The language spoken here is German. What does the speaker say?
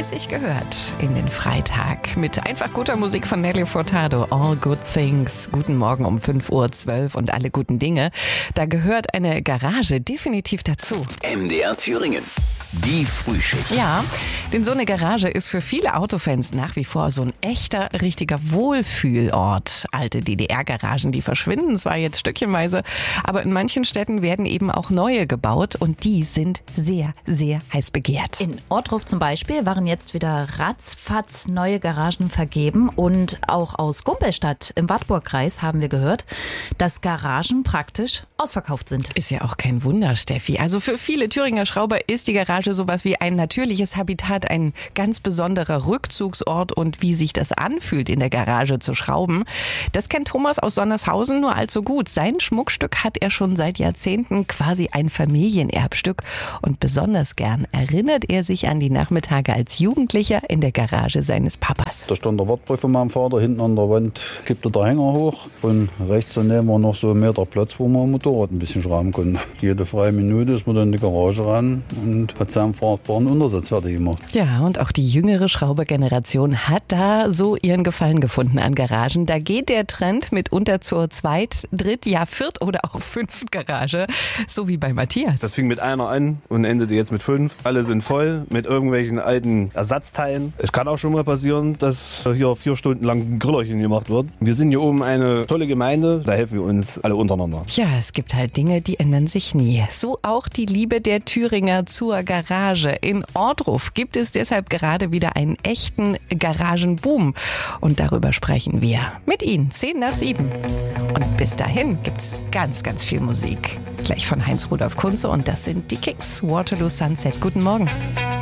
es sich gehört in den Freitag mit einfach guter Musik von Nelly Furtado. All Good Things. Guten Morgen um 5:12 Uhr und alle guten Dinge. Da gehört eine Garage definitiv dazu. MDR Thüringen. Die Frühschicht. Ja, denn so eine Garage ist für viele Autofans nach wie vor so ein echter, richtiger Wohlfühlort. Alte DDR-Garagen, die verschwinden zwar jetzt stückchenweise, aber in manchen Städten werden eben auch neue gebaut und die sind sehr, sehr heiß begehrt. In Ohrdruf zum Beispiel waren jetzt wieder ratzfatz neue Garagen vergeben und auch aus Gumpelstadt im Wartburgkreis haben wir gehört, dass Garagen praktisch ausverkauft sind. Ist ja auch kein Wunder, Steffi. Also für viele Thüringer Schrauber ist die Garage sowas wie ein natürliches Habitat, ein ganz besonderer Rückzugsort und wie sich das anfühlt, in der Garage zu schrauben. Das kennt Thomas aus Sonnershausen nur allzu gut. Sein Schmuckstück hat er schon seit Jahrzehnten, quasi ein Familienerbstück. Und besonders gern erinnert er sich an die Nachmittage als Jugendlicher in der Garage seines Papas. Da stand der Wartburg von meinem Vater, hinten an der Wand kippte der Hänger hoch und rechts daneben war noch so 1 Meter Platz, wo man ein Motorrad ein bisschen schrauben konnte. Jede freie Minute ist man dann in die Garage ran und hat seinen fahrbaren Untersatz fertig gemacht. Ja, und auch die jüngere Schraubergeneration hat da so ihren Gefallen gefunden an Garagen. Da geht der Trend mitunter zur Zweit-, Dritt-, ja Viert- oder auch Fünft Garage, so wie bei Matthias. Das fing mit einer an und endete jetzt mit 5. Alle sind voll mit irgendwelchen alten Ersatzteilen. Es kann auch schon mal passieren, dass hier 4 Stunden lang ein Grillerchen gemacht wird. Wir sind hier oben eine tolle Gemeinde, da helfen wir uns alle untereinander. Ja, es gibt halt Dinge, die ändern sich nie. So auch die Liebe der Thüringer zur Garage. In Ohrdruf gibt es deshalb gerade wieder einen echten Garagenboom. Und darüber sprechen wir mit Ihnen, 7:10. Und bis dahin gibt's ganz, ganz viel Musik. Gleich von Heinz Rudolf Kunze und das sind die Kicks. Waterloo Sunset. Guten Morgen.